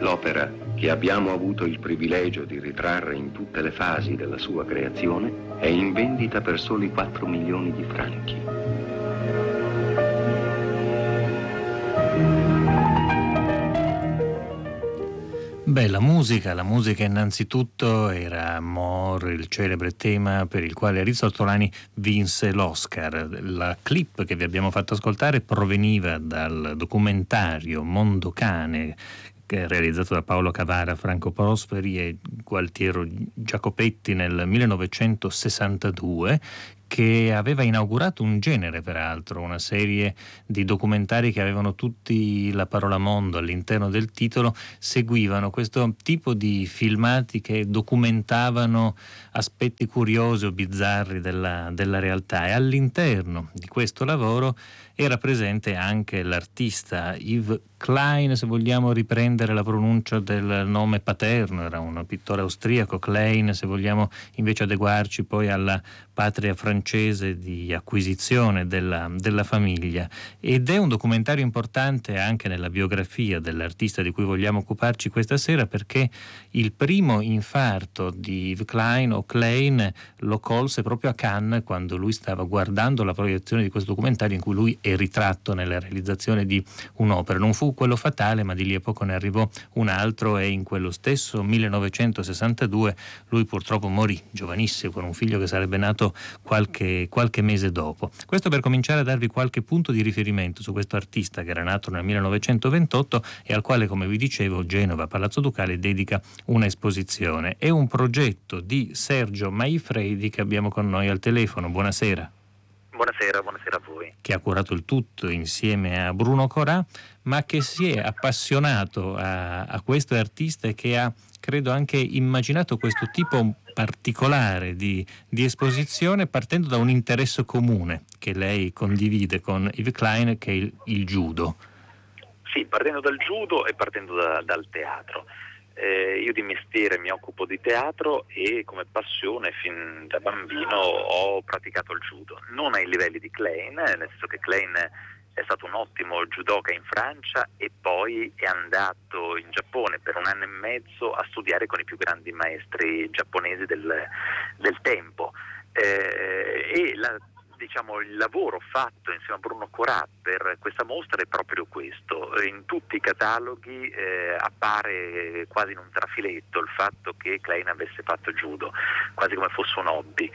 L'opera, che abbiamo avuto il privilegio di ritrarre in tutte le fasi della sua creazione, è in vendita per soli 4 milioni di franchi. Beh, la musica innanzitutto era More, il celebre tema per il quale Rizzo Ortolani vinse l'Oscar. La clip che vi abbiamo fatto ascoltare proveniva dal documentario Mondocane, che è realizzato da Paolo Cavara, Franco Prosperi e Gualtiero Giacopetti nel 1962, che aveva inaugurato un genere, peraltro, una serie di documentari che avevano tutti la parola mondo all'interno del titolo, seguivano questo tipo di filmati che documentavano aspetti curiosi o bizzarri della realtà, e all'interno di questo lavoro era presente anche l'artista Yves Klein, se vogliamo riprendere la pronuncia del nome paterno, era un pittore austriaco. Klein, se vogliamo invece adeguarci poi alla patria francese di acquisizione della famiglia. Ed è un documentario importante anche nella biografia dell'artista di cui vogliamo occuparci questa sera, perché il primo infarto di Yves Klein o Klein lo colse proprio a Cannes, quando lui stava guardando la proiezione di questo documentario in cui lui è ritratto nella realizzazione di un'opera. Non fu quello fatale, ma di lì a poco ne arrivò un altro, e in quello stesso 1962 lui purtroppo morì giovanissimo, con un figlio che sarebbe nato qualche mese dopo. Questo per cominciare a darvi qualche punto di riferimento su questo artista che era nato nel 1928 e al quale, come vi dicevo, Genova Palazzo Ducale dedica una esposizione. È un progetto di Sergio Maifredi, che abbiamo con noi al telefono. Buonasera. Buonasera a voi. Che ha curato il tutto insieme a Bruno Corà, ma che si è appassionato a questo artista e che ha, credo, anche immaginato questo tipo particolare di esposizione, partendo da un interesse comune che lei condivide con Yves Klein, che è il judo. Sì, partendo dal judo e partendo dal teatro. Io di mestiere mi occupo di teatro e come passione fin da bambino ho praticato il judo, non ai livelli di Klein, nel senso che Klein è stato un ottimo judoka in Francia e poi è andato in Giappone per 1 anno e mezzo a studiare con i più grandi maestri giapponesi del tempo. Il lavoro fatto insieme a Bruno Corà per questa mostra è proprio questo. In tutti i cataloghi appare quasi in un trafiletto il fatto che Klein avesse fatto judo, quasi come fosse un hobby.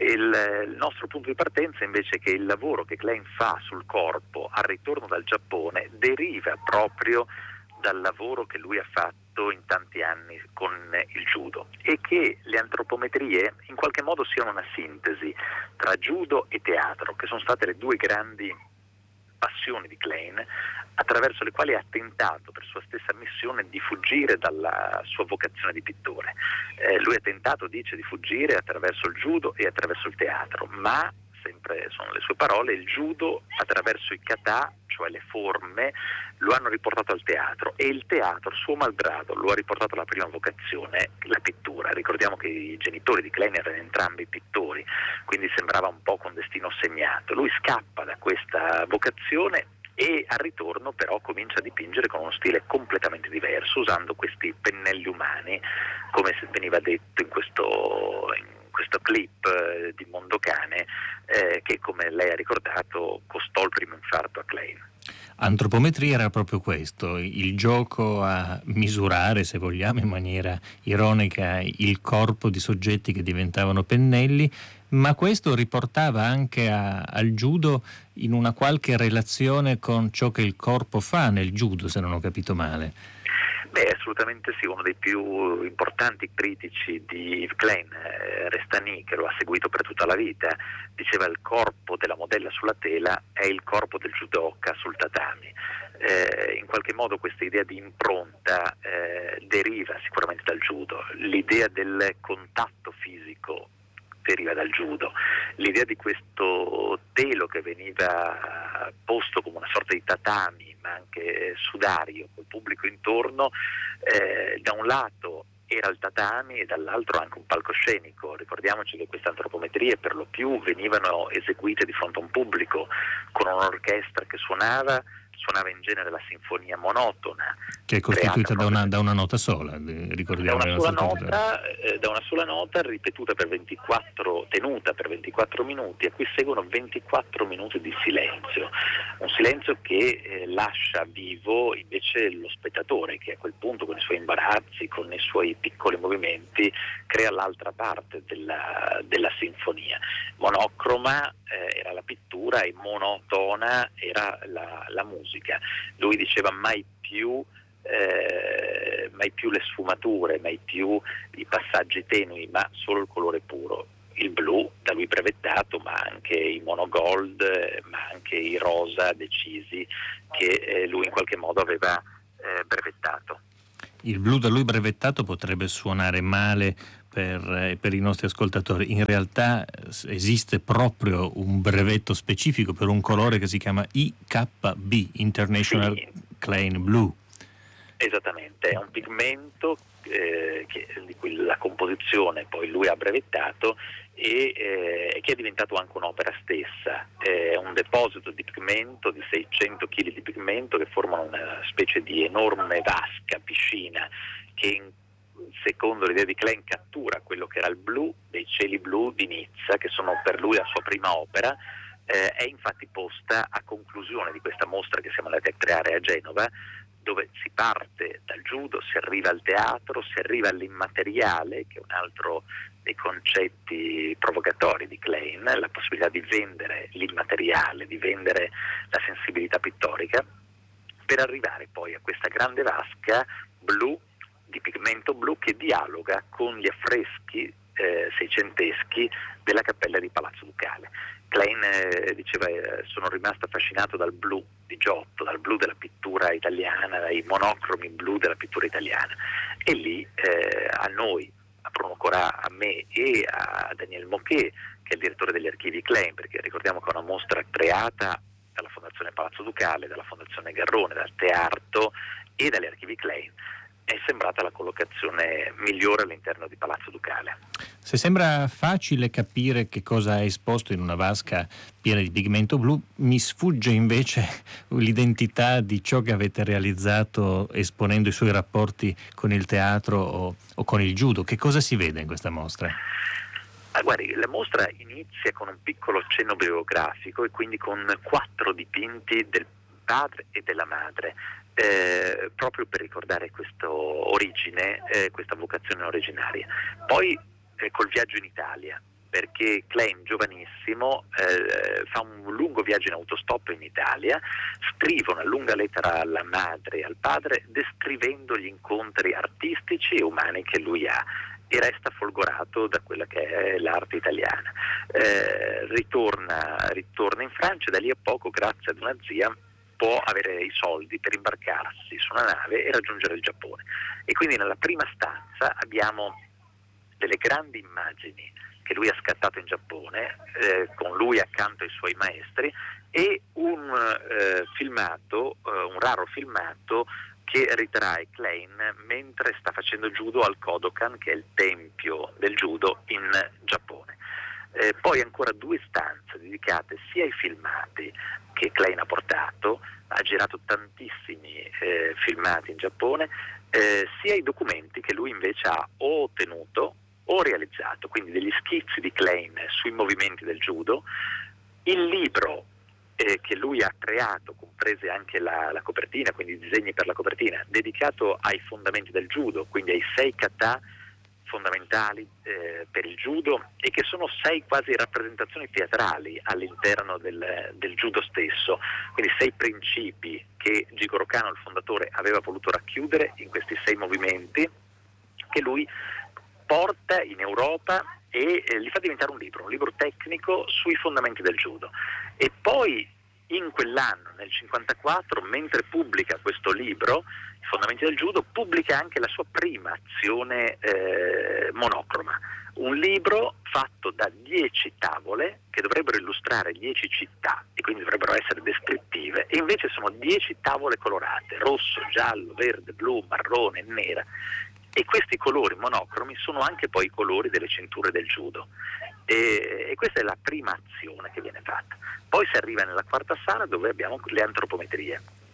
Il nostro punto di partenza invece è che il lavoro che Klein fa sul corpo al ritorno dal Giappone deriva proprio dal lavoro che lui ha fatto in tanti anni con il judo, e che le antropometrie in qualche modo siano una sintesi tra judo e teatro, che sono state le 2 grandi passioni di Klein, attraverso le quali ha tentato per sua stessa missione di fuggire dalla sua vocazione di pittore. Lui ha tentato, dice, di fuggire attraverso il judo e attraverso il teatro, ma, sempre sono le sue parole, il judo attraverso i kata, cioè le forme, lo hanno riportato al teatro, e il teatro, suo malgrado, lo ha riportato alla prima vocazione, la pittura. Ricordiamo che i genitori di Klein erano entrambi pittori, quindi sembrava un po' con destino segnato. Lui scappa da questa vocazione e al ritorno però comincia a dipingere con uno stile completamente diverso, usando questi pennelli umani, come veniva detto in questo clip di Mondocane, che, come lei ha ricordato, costò il primo infarto a Klein. Antropometria era proprio questo, il gioco a misurare, se vogliamo, in maniera ironica, il corpo di soggetti che diventavano pennelli, ma questo riportava anche al judo in una qualche relazione con ciò che il corpo fa nel judo, se non ho capito male. Beh, assolutamente sì, uno dei più importanti critici di Yves Klein, Restany, che lo ha seguito per tutta la vita, diceva: il corpo della modella sulla tela è il corpo del judoka sul tatami. In qualche modo questa idea di impronta deriva sicuramente dal judo, l'idea del contatto fisico deriva dal judo, l'idea di questo telo che veniva posto come una sorta di tatami, ma anche sudario, col pubblico intorno, da un lato era il tatami e dall'altro anche un palcoscenico. Ricordiamoci che queste antropometrie per lo più venivano eseguite di fronte a un pubblico, con un'orchestra che suonava, suonava in genere la sinfonia monotona, che è costituita da una nota sola, ricordiamo. Da una sola nota ripetuta tenuta per 24 minuti, a cui seguono 24 minuti di silenzio, un silenzio che lascia vivo invece lo spettatore, che a quel punto con i suoi imbarazzi, con i suoi piccoli movimenti, crea l'altra parte della sinfonia. Monocroma era la pittura e monotona era la musica. Lui diceva mai più le sfumature, mai più i passaggi tenui, ma solo il colore puro. Il blu da lui brevettato, ma anche i monogold, ma anche i rosa decisi che lui in qualche modo aveva brevettato. Il blu da lui brevettato potrebbe suonare male per i nostri ascoltatori. In realtà esiste proprio un brevetto specifico per un colore che si chiama IKB, International Klein Blue. Esattamente, è un pigmento di cui la composizione poi lui ha brevettato e che è diventato anche un'opera stessa. È un deposito di pigmento di 600 kg di pigmento che formano una specie di enorme vasca, piscina, che secondo l'idea di Klein cattura quello che era il blu dei cieli blu di Nizza, che sono per lui la sua prima opera. È infatti posta a conclusione di questa mostra che siamo andati a creare a Genova, dove si parte dal judo, si arriva al teatro, si arriva all'immateriale, che è un altro dei concetti provocatori di Klein, la possibilità di vendere l'immateriale, di vendere la sensibilità pittorica, per arrivare poi a questa grande vasca blu, di pigmento blu, che dialoga con gli affreschi seicenteschi della cappella di Palazzo Ducale. Klein diceva sono rimasto affascinato dal blu di Giotto, dal blu della pittura italiana, dai monocromi blu della pittura italiana, e lì a noi, a Bruno Corà, a me e a Daniel Moquet, che è il direttore degli archivi Klein, perché ricordiamo che è una mostra creata dalla Fondazione Palazzo Ducale, dalla Fondazione Garrone, dal Tearto e dagli archivi Klein, è sembrata la collocazione migliore all'interno di Palazzo Ducale. Se sembra facile capire che cosa è esposto in una vasca piena di pigmento blu, mi sfugge invece l'identità di ciò che avete realizzato esponendo i suoi rapporti con il teatro o con il judo. Che cosa si vede in questa mostra? Guardi, la mostra inizia con un piccolo cenno biografico e quindi con 4 dipinti del padre e della madre, proprio per ricordare questa origine, questa vocazione originaria. Poi col viaggio in Italia, perché Klein, giovanissimo, fa un lungo viaggio in autostop in Italia, scrive una lunga lettera alla madre e al padre descrivendo gli incontri artistici e umani che lui ha, e resta folgorato da quella che è l'arte italiana. Ritorna in Francia e da lì a poco, grazie ad una zia, può avere i soldi per imbarcarsi su una nave e raggiungere il Giappone. E quindi nella prima stanza abbiamo delle grandi immagini che lui ha scattato in Giappone, con lui accanto ai suoi maestri, e un raro filmato che ritrae Klein mentre sta facendo judo al Kodokan, che è il tempio del judo in Giappone. Poi ancora 2 stanze dedicate sia ai filmati che Klein ha portato, ha girato tantissimi filmati in Giappone, sia ai documenti che lui invece ha o ottenuto o realizzato, quindi degli schizzi di Klein sui movimenti del judo, il libro che lui ha creato, comprese anche la copertina, quindi i disegni per la copertina, dedicato ai fondamenti del judo, quindi ai 6 kata fondamentali per il judo, e che sono 6 quasi rappresentazioni teatrali all'interno del judo stesso, quindi 6 principi che Jigoro Kano, il fondatore, aveva voluto racchiudere in questi 6 movimenti, che lui porta in Europa e li fa diventare un libro tecnico sui fondamenti del judo. E poi in quell'anno, nel 1954, mentre pubblica questo libro, I fondamenti del judo, pubblica anche la sua prima azione monocroma, un libro fatto da 10 tavole che dovrebbero illustrare 10 città e quindi dovrebbero essere descrittive, e invece sono 10 tavole colorate, rosso, giallo, verde, blu, marrone, nera. E questi colori monocromi sono anche poi i colori delle cinture del judo, e questa è la prima azione che viene fatta. Poi si arriva nella quarta sala, dove abbiamo le antropometrie.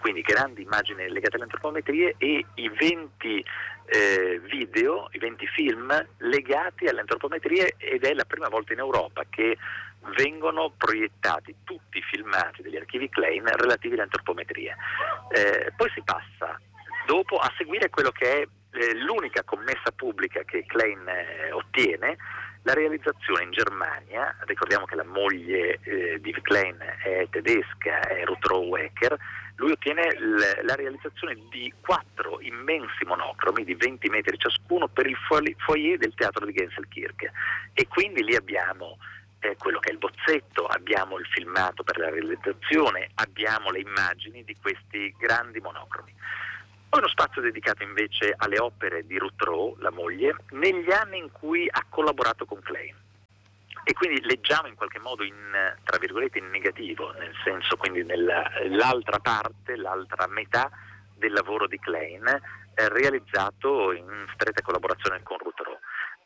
quindi grandi immagini legate alle antropometrie e i 20 video, i 20 film legati alle antropometrie, ed è la prima volta in Europa che vengono proiettati tutti i filmati degli archivi Klein relativi alle antropometrie. Poi si passa dopo a seguire quello che è l'unica commessa pubblica che Klein ottiene, la realizzazione in Germania. Ricordiamo che la moglie di Klein è tedesca, è Ruth Rowecker. Lui ottiene la realizzazione di 4 immensi monocromi di 20 metri ciascuno per il foyer del teatro di Genselkirche, e quindi lì abbiamo quello che è il bozzetto, abbiamo il filmato per la realizzazione, abbiamo le immagini di questi grandi monocromi. Poi uno spazio dedicato invece alle opere di Ruth Rowe, la moglie, negli anni in cui ha collaborato con Klein. E quindi leggiamo in qualche modo tra virgolette in negativo, nel senso quindi l'altra parte, l'altra metà del lavoro di Klein, realizzato in stretta collaborazione con Ruth Rowe.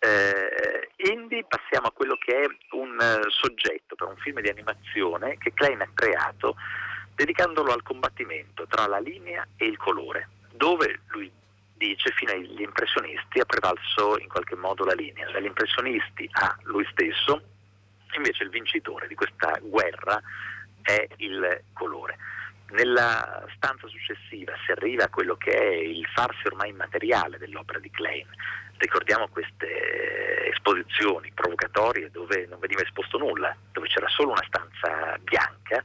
Quindi passiamo a quello che è un soggetto per un film di animazione che Klein ha creato, dedicandolo al combattimento tra la linea e il colore, dove lui dice fino agli impressionisti ha prevalso in qualche modo la linea, dagli impressionisti a lui stesso invece il vincitore di questa guerra è il colore. Nella stanza successiva si arriva a quello che è il farsi ormai immateriale dell'opera di Klein. Ricordiamo queste esposizioni provocatorie dove non veniva esposto nulla, dove c'era solo una stanza bianca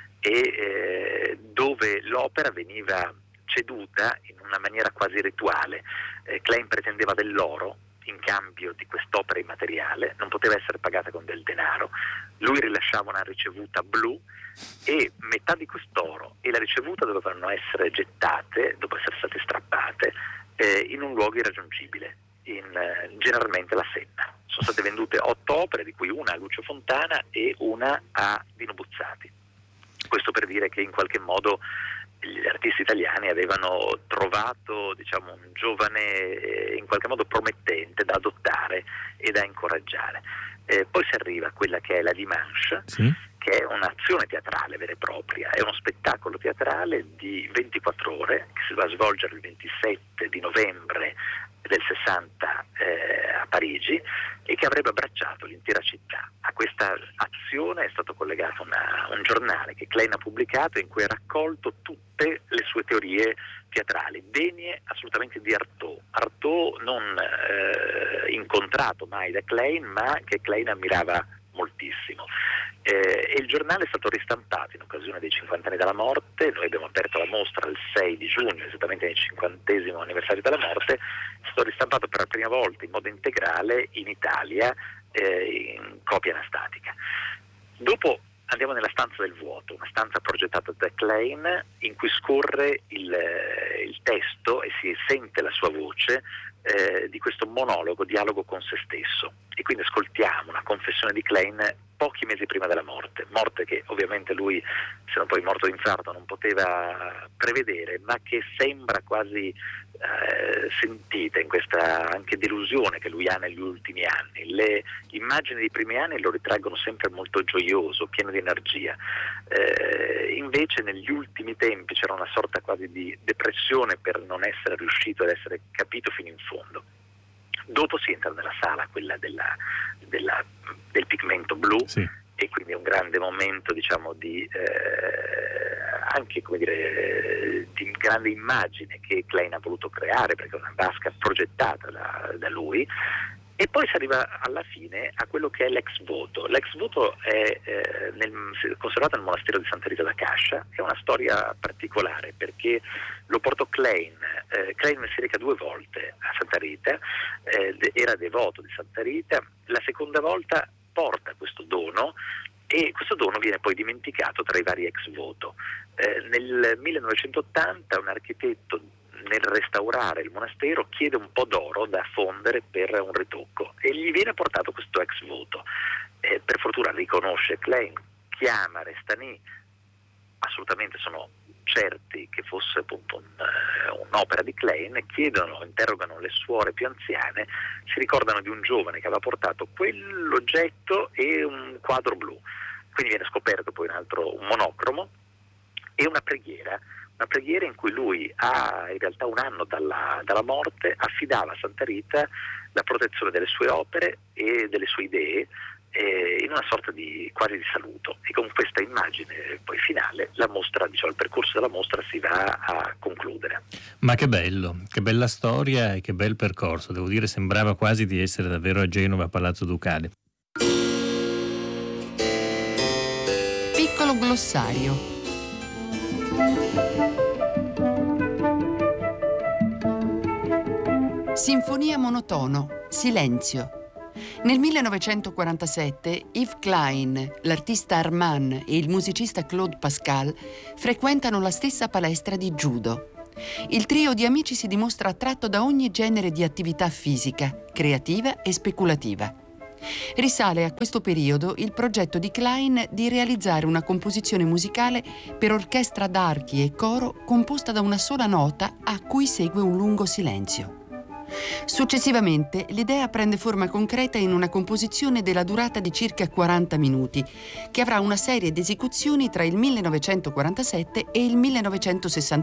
e dove l'opera veniva ceduta in una maniera quasi rituale. Klein pretendeva dell'oro in cambio di quest'opera immateriale, non poteva essere pagata con del denaro. Lui rilasciava una ricevuta blu e metà di quest'oro e la ricevuta dovevano essere gettate, dopo essere state strappate, in un luogo irraggiungibile, generalmente la Senna. Sono state vendute 8 opere, di cui una a Lucio Fontana e una a Dino Buzzati. Questo per dire che in qualche modo gli artisti italiani avevano trovato, diciamo, un giovane in qualche modo promettente da adottare e da incoraggiare. Poi si arriva a quella che è la Dimanche, sì, che è un'azione teatrale vera e propria, è uno spettacolo teatrale di 24 ore che si va a svolgere il 27 di novembre del 60 a Parigi e che avrebbe abbracciato l'intera città. A questa azione è stato collegato un giornale che Klein ha pubblicato in cui ha raccolto tutte le sue teorie teatrali, degne assolutamente di Artaud. Artaud non incontrato mai da Klein, ma che Klein ammirava moltissimo. E il giornale è stato ristampato in occasione dei 50 anni dalla morte. Noi abbiamo aperto la mostra il 6 di giugno, esattamente nel 50° anniversario della morte. È stato ristampato per la prima volta in modo integrale in Italia, in copia anastatica. Dopo andiamo nella stanza del vuoto, una stanza progettata da Klein in cui scorre il testo e si sente la sua voce di questo dialogo con se stesso, e quindi ascoltiamo una confessione di Klein pochi mesi prima della morte che ovviamente lui, se non poi morto d'infarto, non poteva prevedere, ma che sembra quasi sentita in questa anche delusione che lui ha negli ultimi anni. Le immagini dei primi anni lo ritraggono sempre molto gioioso, pieno di energia, invece negli ultimi tempi c'era una sorta quasi di depressione per non essere riuscito ad essere capito fino in fondo. Dopo si entra nella sala, quella del pigmento blu, sì, e quindi è un grande momento, diciamo, di anche, come dire, di grande immagine che Klein ha voluto creare, perché è una vasca progettata da lui. E poi si arriva alla fine a quello che è l'ex voto. L'ex voto è conservato nel monastero di Santa Rita da Cascia. È una storia particolare perché lo portò Klein. Klein si reca 2 volte a Santa Rita, era devoto di Santa Rita. La seconda volta porta questo dono e questo dono viene poi dimenticato tra i vari ex voto. Nel 1980 un architetto, nel restaurare il monastero, chiede un po' d'oro da fondere per un ritocco e gli viene portato questo ex voto. Per fortuna riconosce Klein, chiama Restany, assolutamente sono certi che fosse appunto un'opera di Klein, interrogano le suore più anziane, si ricordano di un giovane che aveva portato quell'oggetto e un quadro blu. Quindi viene scoperto poi un monocromo e una preghiera Una preghiera in cui lui, a in realtà un anno dalla morte, affidava a Santa Rita la protezione delle sue opere e delle sue idee, in una sorta di quasi di saluto. E con questa immagine poi finale la mostra, diciamo, il percorso della mostra si va a concludere. Ma che bello, che bella storia e che bel percorso. Devo dire, sembrava quasi di essere davvero a Genova, a Palazzo Ducale. Piccolo glossario. Sinfonia monotono, silenzio. Nel 1947 Yves Klein, l'artista Armand e il musicista Claude Pascal frequentano la stessa palestra di judo. Il trio di amici si dimostra attratto da ogni genere di attività fisica, creativa e speculativa. Risale a questo periodo il progetto di Klein di realizzare una composizione musicale per orchestra d'archi e coro composta da una sola nota a cui segue un lungo silenzio. Successivamente l'idea prende forma concreta in una composizione della durata di circa 40 minuti, che avrà una serie di esecuzioni tra il 1947 e il 1961.